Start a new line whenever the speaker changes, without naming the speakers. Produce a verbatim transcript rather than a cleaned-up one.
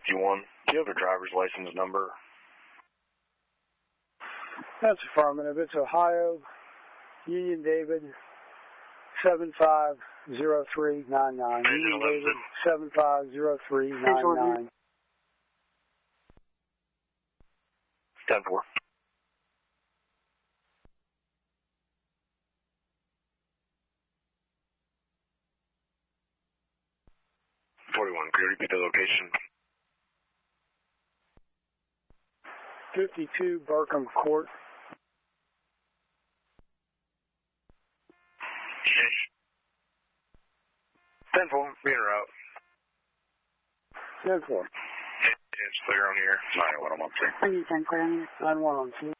fifty-one. Do you have a driver's license number?
That's affirmative. It's Ohio, Union David, seven five zero three nine nine. Union David, seven five zero three nine nine.
ten four. forty-one, could you repeat the location?
fifty-two Burkham Court.
ten four, be en route.
ten four.
It's clear on here. nine one on scene.
nine one on scene.